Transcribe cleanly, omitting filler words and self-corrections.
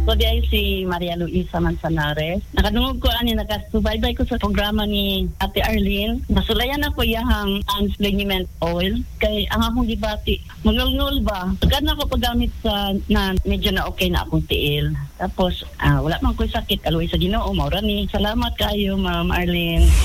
Ko di ay si Maria Luisa Manzanares. Nakadungog ko nakasubaybay ko sa programa ni Ate Arlene. Nasulayan ako iyahang Anslingiment Oil. Kay ang akong gibati, mangulngul ba? Agad na ako paggamit sa na medyo na okay na akong tiil. Tapos, wala man ko'y sakit. Aloy sa Ginoo, maura ni. Salamat kayo, Ma'am Arlene.